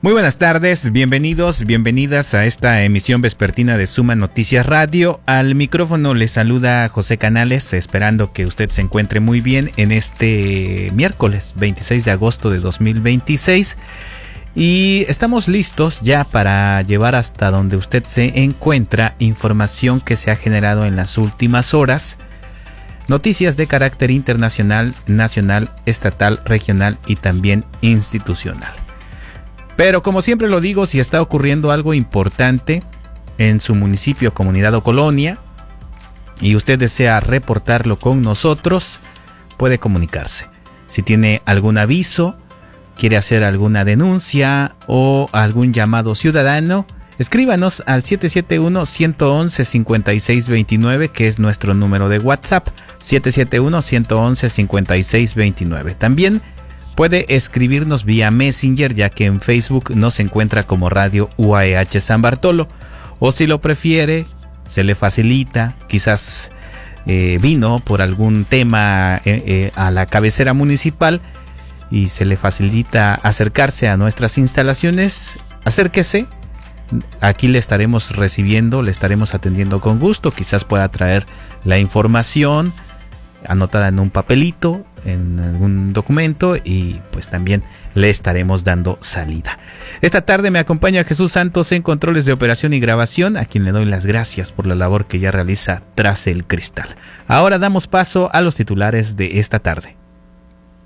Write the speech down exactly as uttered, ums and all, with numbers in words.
Muy buenas tardes, bienvenidos, bienvenidas a esta emisión vespertina de Suma Noticias Radio. Al micrófono les saluda José Canales, esperando que usted se encuentre muy bien en este miércoles veintiséis de agosto de dos mil veintiséis. Y estamos listos ya para llevar hasta donde usted se encuentra información que se ha generado en las últimas horas. Noticias de carácter internacional, nacional, estatal, regional y también institucional. Pero como siempre lo digo, si está ocurriendo algo importante en su municipio, comunidad o colonia y usted desea reportarlo con nosotros, puede comunicarse. Si tiene algún aviso, quiere hacer alguna denuncia o algún llamado ciudadano, escríbanos al siete siete uno, uno uno uno, cinco seis dos nueve, que es nuestro número de WhatsApp, siete siete uno, uno uno uno, cinco seis dos nueve. También puede escribirnos vía Messenger, ya que en Facebook nos encuentra como Radio U A E H San Bartolo. O si lo prefiere, se le facilita, quizás eh, vino por algún tema eh, eh, a la cabecera municipal y se le facilita acercarse a nuestras instalaciones, acérquese. Aquí le estaremos recibiendo, le estaremos atendiendo con gusto. Quizás pueda traer la información anotada en un papelito, en algún documento, y pues también le estaremos dando salida. Esta tarde me acompaña Jesús Santos en controles de operación y grabación, a quien le doy las gracias por la labor que ya realiza tras el cristal. Ahora damos paso a los titulares de esta tarde.